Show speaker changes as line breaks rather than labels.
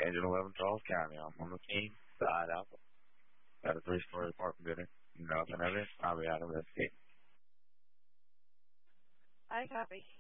Agent 11, Charles County. I'm on the scene, side alpha. Got a 3-story apartment building. Nothing of it. I'll be out of this.
I copy.